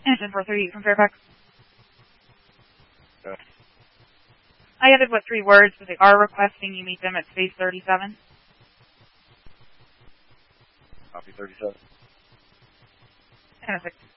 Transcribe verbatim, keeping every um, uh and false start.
Engine four three from Fairfax. Okay. I added what three words, but they are requesting you meet them at space thirty-seven. Copy thirty-seven. Perfect.